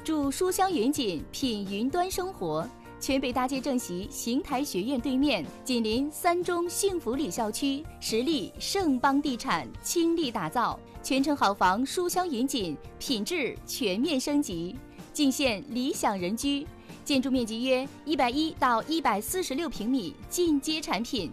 住书香云锦，品云端生活。全北大街正席邢台学院对面，紧邻三中幸福里校区，实力盛邦地产倾力打造，全城好房书香云锦，品质全面升级，尽现理想人居。建筑面积约110到146平米，进阶产品，